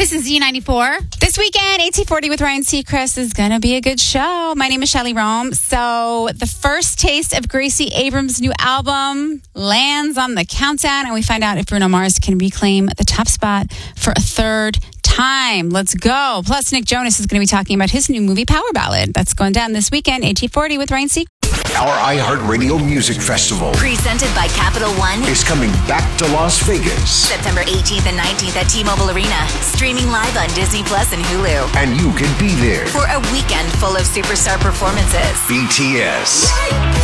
This is Z94. This weekend, AT40 with Ryan Seacrest is going to be a good show. My name is Shelly Rome. So the first taste of Gracie Abrams' new album lands on the countdown, and we find out if Bruno Mars can reclaim the top spot for a third time. Let's go. Plus, Nick Jonas is going to be talking about his new movie, Power Ballad. That's going down this weekend, AT40 with Ryan Seacrest. Our iHeartRadio Music Festival, presented by Capital One, is coming back to Las Vegas. September 18th and 19th at T-Mobile Arena. Streaming live on Disney Plus and Hulu. And you can be there for a weekend full of superstar performances. BTS,